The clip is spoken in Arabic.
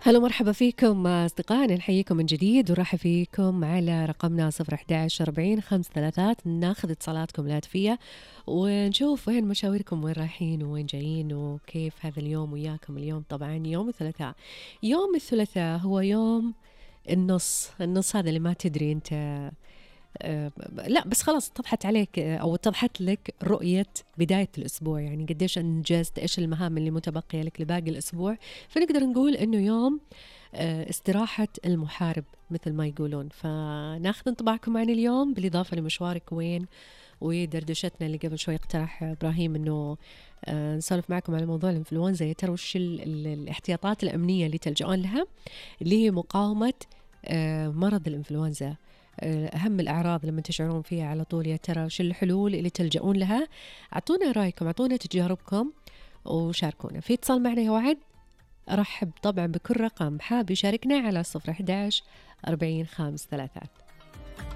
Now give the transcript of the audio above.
هلا مرحبا فيكم أصدقائنا، نحييكم من جديد ونرحب فيكم على رقمنا 011 40 533. ناخذ اتصالاتكم الهاتفية ونشوف وين مشاوركم، وين رايحين وين جايين وكيف هذا اليوم وياكم. اليوم طبعا يوم الثلاثاء. يوم الثلاثاء هو يوم النص هذا اللي ما تدري أنت. لا بس خلاص اتضحت عليك، أو اتضحت لك رؤية بداية الأسبوع، يعني قديش أنجزت، إيش المهام اللي متبقية لك لباقي الأسبوع. فنقدر نقول إنه يوم استراحة المحارب مثل ما يقولون. فناخذ انطباعكم عن اليوم بالإضافة لمشوارك وين، ودردشتنا اللي قبل شوي اقترح إبراهيم إنه نسولف معكم على موضوع الإنفلونزا. يا ترى وش الاحتياطات الأمنية اللي تلجؤون لها لمقاومة مرض الإنفلونزا؟ أهم الأعراض لما تشعرون فيها على طول، يا ترى وش الحلول اللي تلجؤون لها؟ أعطونا رأيكم، أعطونا تجاربكم وشاركونا. في اتصال معنا يا وعد، أرحب طبعا بكل رقم حاب يشاركنا على 011 40 533.